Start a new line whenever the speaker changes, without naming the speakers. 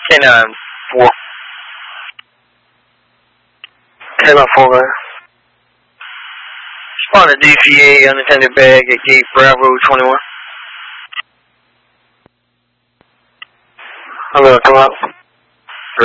K9-4.
K9-4, man.
Spawn a DCA unattended bag at gate Bravo 21.
I'm gonna come up.